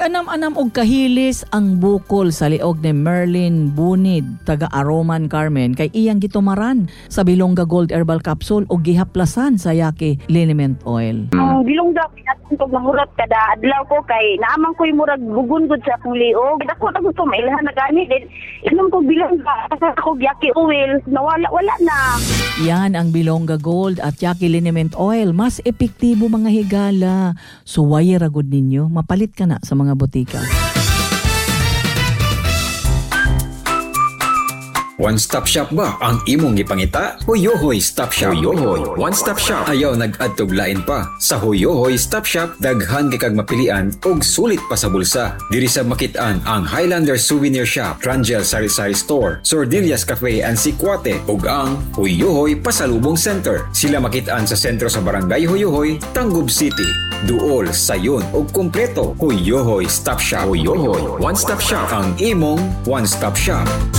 Anam-anam og kahilis ang bukol sa liog ni Merlin Bunid taga Aroman Carmen kay iyang gitumaran sa Bilongga Gold Herbal Capsule o gihaplasan sa Yaki Liniment Oil. Ang Bilongga pinatong ko mangurat kada adlaw ko kay naamang ko'y murag bugungod sa akong liog. Ako na gusto mailahan na gani din. Inom ko Bilongga sa ako Yaki Oil wala na. Yan ang Bilongga Gold at Yaki Liniment Oil, mas epektibo mga higala. Suwaye ragod ninyo, mapalit ka na sa mga botika. One-stop shop ba ang imong gipangita? Huyohoy Stop Shop. Huyohoy One-Stop Shop. Ayaw nag-adtog lain pa. Sa Huyohoy Stop Shop, daghan kay kag mapilian og sulit pa sa bulsa. Diri sa makit-an ang Highlander Souvenir Shop, Rangel Sari-Sari Store, Sordillas Cafe and Sikwate ug ang Huyohoy Pasalubong Center. Sila makit-an sa sentro sa Barangay Huyohoy, Tangub City. Duol, sayon ug kompleto. Huyohoy Stop Shop. Huyohoy One-Stop Shop. Ang imong one-stop shop.